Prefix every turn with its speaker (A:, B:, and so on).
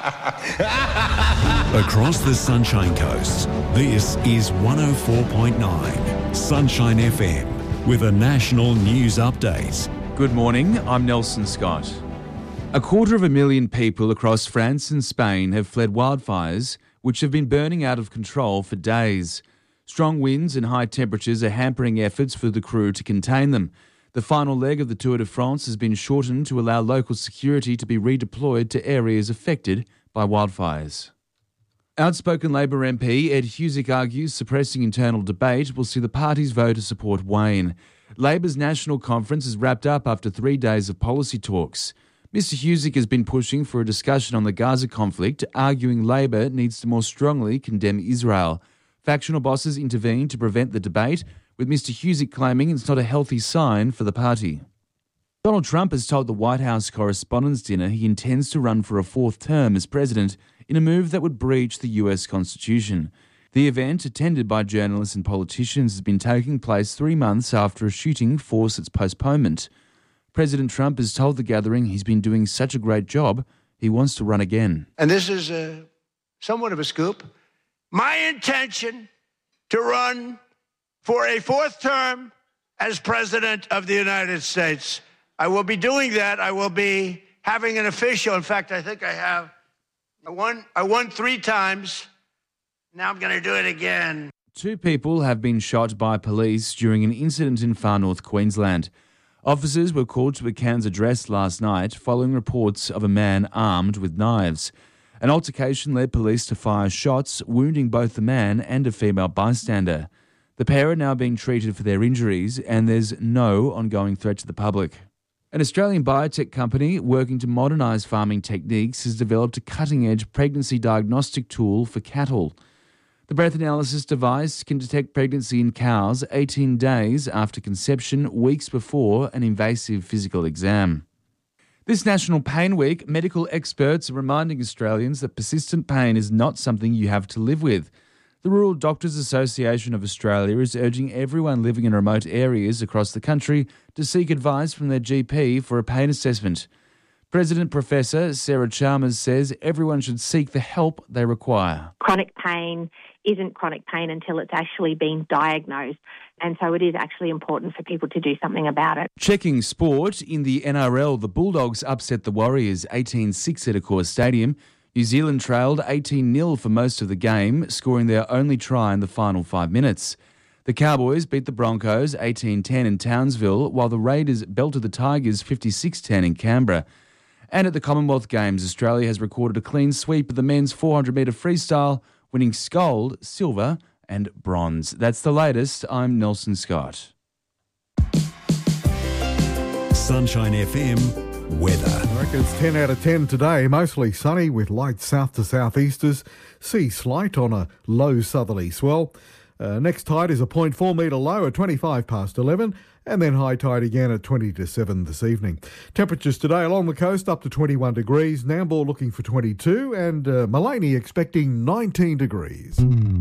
A: Across the Sunshine Coast, this is 104.9 Sunshine FM with a national news update.
B: Good morning, I'm Nelson Scott. 250,000 people across France and Spain have fled wildfires which have been burning out of control for days. Strong winds and high temperatures are hampering efforts for the crew to contain them. The final leg of the Tour de France has been shortened to allow local security to be redeployed to areas affected by wildfires. Outspoken Labor MP Ed Husic argues suppressing internal debate will see the party's vote to support wane. Labor's national conference is wrapped up after 3 days of policy talks. Mr Husic has been pushing for a discussion on the Gaza conflict, arguing Labor needs to more strongly condemn Israel. Factional bosses intervened to prevent the debate, with Mr Husic claiming it's not a healthy sign for the party. Donald Trump has told the White House Correspondents' Dinner he intends to run for a fourth term as president in a move that would breach the US Constitution. The event, attended by journalists and politicians, has been taking place 3 months after a shooting forced its postponement. President Trump has told the gathering he's been doing such a great job, he wants to run again.
C: And this is somewhat of a scoop. My intention to run for a fourth term as President of the United States. I will be doing that. I will be having an official. In fact, I think I have. I won 3 times. Now I'm going to do it again.
B: 2 people have been shot by police during an incident in far north Queensland. Officers were called to a Cairns address last night following reports of a man armed with knives. An altercation led police to fire shots, wounding both the man and a female bystander. The pair are now being treated for their injuries, and there's no ongoing threat to the public. An Australian biotech company working to modernise farming techniques has developed a cutting-edge pregnancy diagnostic tool for cattle. The breath analysis device can detect pregnancy in cows 18 days after conception, weeks before an invasive physical exam. This National Pain Week, medical experts are reminding Australians that persistent pain is not something you have to live with. The Rural Doctors Association of Australia is urging everyone living in remote areas across the country to seek advice from their GP for a pain assessment. President Professor Sarah Chalmers says everyone should seek the help they require.
D: Chronic pain isn't chronic pain until it's actually been diagnosed, and so it is actually important for people to do something about it.
B: Checking sport, in the NRL, the Bulldogs upset the Warriors 18-6 at Accor Stadium. New Zealand trailed 18-0 for most of the game, scoring their only try in the final 5 minutes. The Cowboys beat the Broncos 18-10 in Townsville, while the Raiders belted the Tigers 56-10 in Canberra. And at the Commonwealth Games, Australia has recorded a clean sweep of the men's 400-metre freestyle, winning gold, silver and bronze. That's the latest. I'm Nelson Scott.
A: Sunshine FM weather.
E: I reckon it's 10 out of 10 today. Mostly sunny with light south to southeasters. Sea slight on a low southerly swell. Next tide is a 0.4 metre low at 25 past 11, and then high tide again at 20 to 7 this evening. Temperatures today along the coast up to 21 degrees. Nambour looking for 22, and Maleny expecting 19 degrees.